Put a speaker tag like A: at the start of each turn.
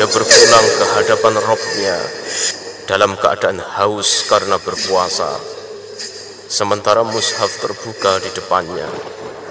A: dia berpulang ke hadapan Rabb-Nya dalam keadaan haus karena berpuasa, sementara mushaf terbuka di depannya.